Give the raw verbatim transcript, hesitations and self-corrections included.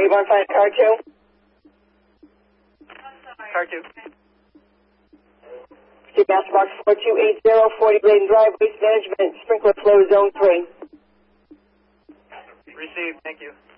eight one five, car two. Car two. Street Master Box four two eight zero, forty Bladen Drive, Waste Management, Sprinkler Flow Zone three. Received, thank you.